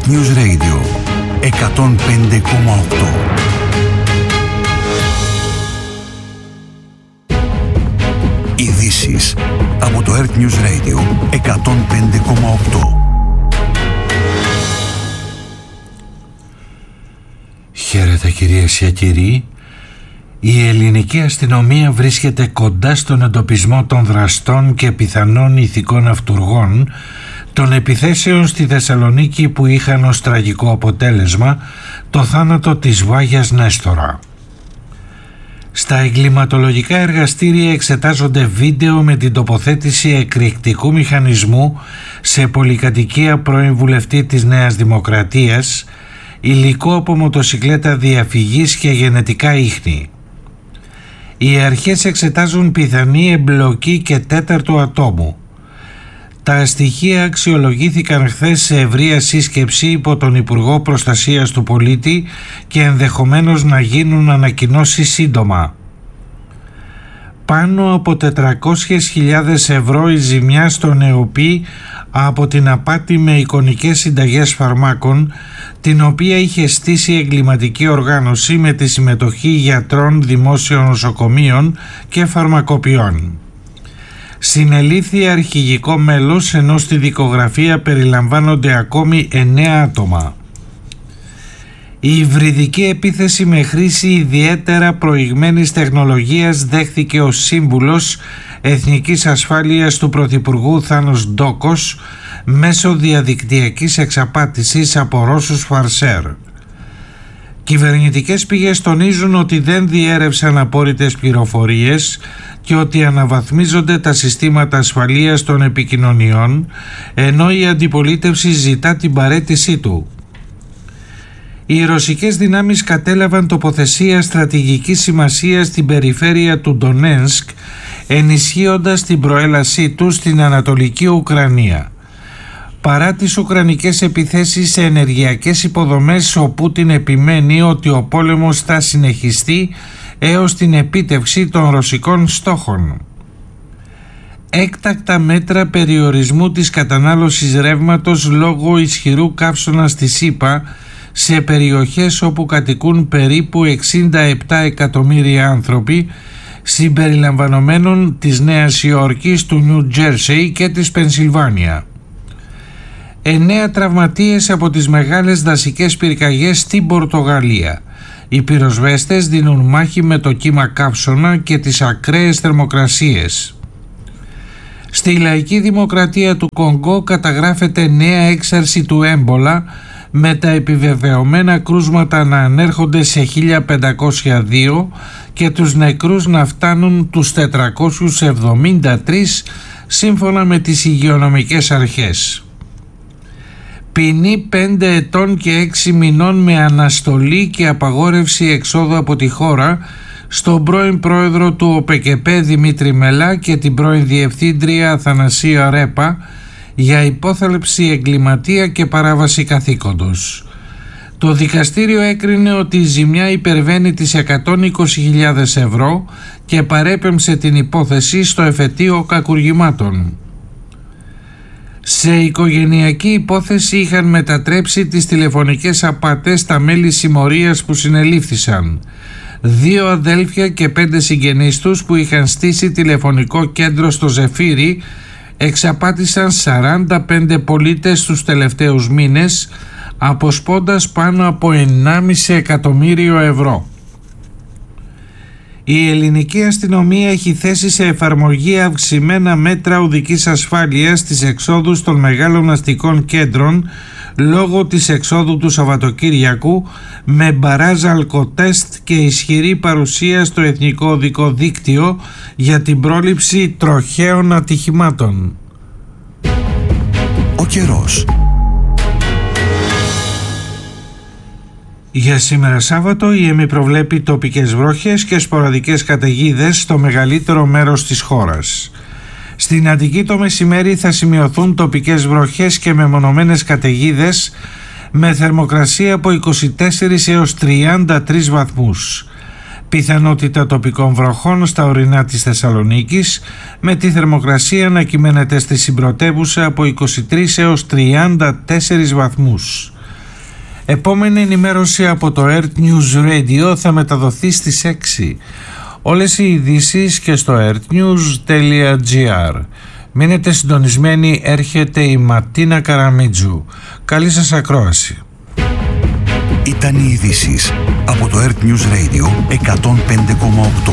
News Radio 105,8. Ειδήσεις από το Earth News Radio 105,8. Χαίρετε κυρίες και κύριοι. Η ελληνική αστυνομία βρίσκεται κοντά στον εντοπισμό των δραστών και πιθανών ηθικών αυτουργών των επιθέσεων στη Θεσσαλονίκη που είχαν ως τραγικό αποτέλεσμα το θάνατο της Βάγιας Νέστορα. Στα εγκληματολογικά εργαστήρια εξετάζονται βίντεο με την τοποθέτηση εκρηκτικού μηχανισμού σε πολυκατοικία πρώην βουλευτή της Νέας Δημοκρατίας, υλικό από μοτοσικλέτα διαφυγής και γενετικά ίχνη. Οι αρχές εξετάζουν πιθανή εμπλοκή και τέταρτου ατόμου. Τα στοιχεία αξιολογήθηκαν χθες σε ευρεία σύσκεψη υπό τον Υπουργό Προστασίας του Πολίτη και ενδεχομένως να γίνουν ανακοινώσεις σύντομα. Πάνω από 400.000 ευρώ η ζημιά στον ΕΟΠΗ από την απάτη με εικονικές συνταγές φαρμάκων, την οποία είχε στήσει εγκληματική οργάνωση με τη συμμετοχή γιατρών δημόσιων νοσοκομείων και φαρμακοποιών. Συνελήφθη αρχηγικό μέλος, ενώ στη δικογραφία περιλαμβάνονται ακόμη 9 άτομα. Η υβριδική επίθεση με χρήση ιδιαίτερα προηγμένης τεχνολογίας δέχθηκε ο σύμβουλος Εθνικής Ασφάλειας του Πρωθυπουργού Θάνος Ντόκος μέσω διαδικτυακής εξαπάτησης από Ρώσους φαρσέρ. Κυβερνητικές πηγές τονίζουν ότι δεν διέρευσαν απόρριτες πληροφορίες και ότι αναβαθμίζονται τα συστήματα ασφαλείας των επικοινωνιών, ενώ η αντιπολίτευση ζητά την παραίτησή του. Οι ρωσικές δυνάμεις κατέλαβαν τοποθεσία στρατηγικής σημασίας στην περιφέρεια του Ντονένσκ, ενισχύοντας την προέλασή τους στην Ανατολική Ουκρανία. Παρά τις ουκρανικές επιθέσεις σε ενεργειακές υποδομές, ο Πούτιν επιμένει ότι ο πόλεμος θα συνεχιστεί έως την επίτευξη των ρωσικών στόχων. Έκτακτα μέτρα περιορισμού της κατανάλωσης ρεύματος λόγω ισχυρού καύσωνα στη ΣΥΠΑ σε περιοχές όπου κατοικούν περίπου 67 εκατομμύρια άνθρωποι, συμπεριλαμβανομένων της Νέας Υόρκης, του Νιου Τζέρσεϊ και της Πενσιλβάνια. 9 τραυματίες από τις μεγάλες δασικές πυρκαγιές στην Πορτογαλία. Οι πυροσβέστες δίνουν μάχη με το κύμα καύσωνα και τις ακραίες θερμοκρασίες. Στη Λαϊκή Δημοκρατία του Κονγκό καταγράφεται νέα έξαρση του έμπολα, με τα επιβεβαιωμένα κρούσματα να ανέρχονται σε 1502 και τους νεκρούς να φτάνουν τους 473 σύμφωνα με τις υγειονομικές αρχές. Ποινή 5 ετών και 6 μηνών με αναστολή και απαγόρευση εξόδου από τη χώρα στον πρώην πρόεδρο του ΟΠΕΚΕΠΕ Δημήτρη Μελά και την πρώην διευθύντρια Αθανασία Ρέπα για υπόθαλψη εγκληματία και παράβαση καθήκοντος. Το δικαστήριο έκρινε ότι η ζημιά υπερβαίνει τις 120.000 ευρώ και παρέπεμψε την υπόθεση στο εφετείο κακουργημάτων. Σε οικογενειακή υπόθεση είχαν μετατρέψει τις τηλεφωνικές απάτες στα μέλη συμμορίας που συνελήφθησαν. 2 αδέλφια και 5 συγγενείς τους που είχαν στήσει τηλεφωνικό κέντρο στο Ζεφύρι εξαπάτησαν 45 πολίτες τους τελευταίους μήνες, αποσπώντας πάνω από 1,5 εκατομμύριο ευρώ. Η ελληνική αστυνομία έχει θέσει σε εφαρμογή αυξημένα μέτρα οδικής ασφάλειας στις εξόδους των μεγάλων αστικών κέντρων λόγω της εξόδου του Σαββατοκύριακου, με μπαράζ αλκοτέστ και ισχυρή παρουσία στο Εθνικό Οδικό Δίκτυο για την πρόληψη τροχαίων ατυχημάτων. Ο καιρός. Για σήμερα Σάββατο η ΕΜΗ προβλέπει τοπικές βροχές και σποραδικές καταιγίδες στο μεγαλύτερο μέρος της χώρας. Στην Αττική το μεσημέρι θα σημειωθούν τοπικές βροχές και μεμονωμένες καταιγίδες με θερμοκρασία από 24 έως 33 βαθμούς. Πιθανότητα τοπικών βροχών στα ορεινά της Θεσσαλονίκης, με τη θερμοκρασία να κυμαίνεται στη συμπρωτεύουσα από 23 έως 34 βαθμούς. Επόμενη ενημέρωση από το Earth News Radio θα μεταδοθεί στις 6. Όλες οι ειδήσεις και στο earthnews.gr. Μείνετε συντονισμένοι, έρχεται η Ματίνα Καραμίτζου. Καλή σας ακρόαση. Ήταν οι ειδήσεις από το Earth News Radio 105,8.